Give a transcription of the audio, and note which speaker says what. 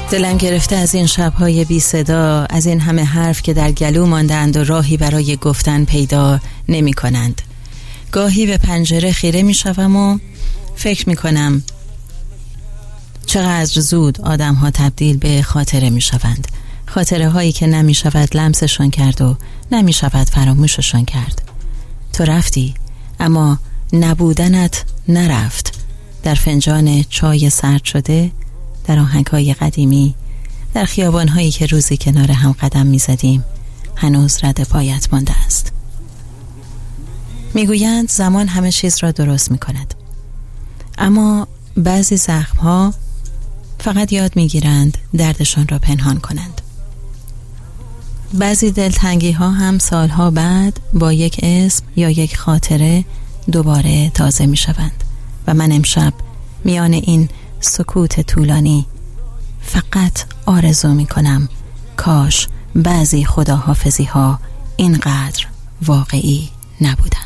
Speaker 1: دلم گرفته از این شب‌های بی صدا، از این همه حرف که در گلو ماندند و راهی برای گفتن پیدا نمی کنند. گاهی به پنجره خیره می شوم و فکر می کنم چقدر زود آدم ها تبدیل به خاطره می شوند. خاطره هایی که نمی شود لمسشان کرد و نمی شود فراموششان کرد. تو رفتی اما نبودنت نرفت. در فنجان چای سرد شده، در آهنگ‌های قدیمی، در خیابان‌هایی که روزی کنار هم قدم می‌زدیم، هنوز رد پایت مانده است. میگویند زمان همه چیز را درست می‌کند، اما بعضی زخم‌ها فقط یاد می‌گیرند دردشان را پنهان کنند. بعضی دلتنگی‌ها هم سالها بعد با یک اسم یا یک خاطره دوباره تازه می‌شوند. و من امشب میان این سکوت طولانی فقط آرزو می کنم کاش بعضی خداحافظی ها اینقدر واقعی نبودند.